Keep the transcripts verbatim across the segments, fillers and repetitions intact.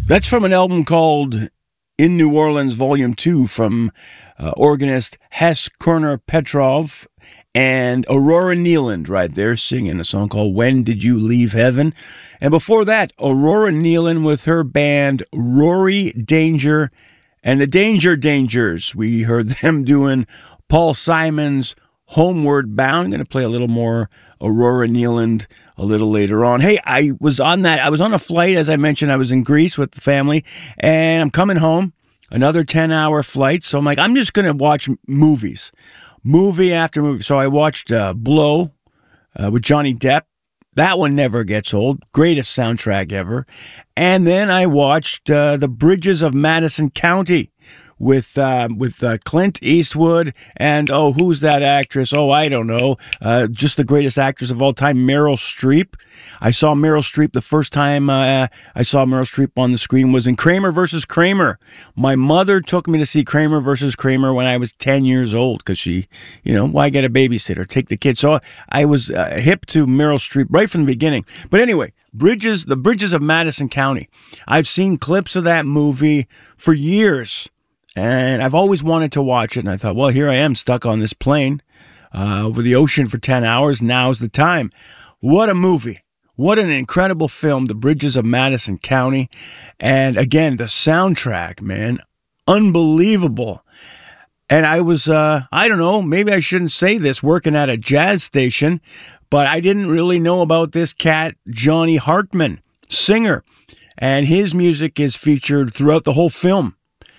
That's from an album called In New Orleans Volume two from uh, organist Hess Korner Petrov and Aurora Nealand right there singing a song called When Did You Leave Heaven? And before that, Aurora Nealand with her band Rory Danger and the Danger Dangers. We heard them doing Paul Simon's Homeward Bound. I'm going to play a little more Aurora Nealand a little later on. Hey, I was on that. I was on a flight, as I mentioned. I was in Greece with the family, and I'm coming home. Another ten-hour flight. So I'm like, I'm just going to watch movies, movie after movie. So I watched uh, Blow uh, with Johnny Depp. That one never gets old. Greatest soundtrack ever. And then I watched uh, The Bridges of Madison County with uh, with uh, Clint Eastwood and, oh, who's that actress? Oh, I don't know. Uh, just the greatest actress of all time, Meryl Streep. I saw Meryl Streep the first time uh, I saw Meryl Streep on the screen was in Kramer versus Kramer. My mother took me to see Kramer versus Kramer when I was ten years old because she, you know, why get a babysitter? Take the kids. So I was uh, hip to Meryl Streep right from the beginning. But anyway, Bridges, The Bridges of Madison County. I've seen clips of that movie for years. And I've always wanted to watch it, and I thought, well, here I am stuck on this plane uh, over the ocean for ten hours. Now's the time. What a movie. What an incredible film, The Bridges of Madison County. And again, the soundtrack, man, unbelievable. And I was, uh, I don't know, maybe I shouldn't say this, working at a jazz station, but I didn't really know about this cat, Johnny Hartman, singer. And his music is featured throughout the whole film.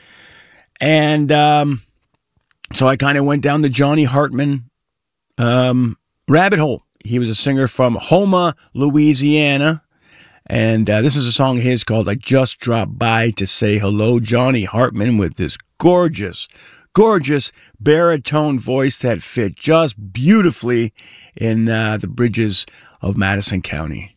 And um, so I kind of went down the Johnny Hartman um, rabbit hole. He was a singer from Houma, Louisiana. And uh, this is a song of his called I Just Dropped By to Say Hello. Johnny Hartman with this gorgeous, gorgeous baritone voice that fit just beautifully in uh, The Bridges of Madison County.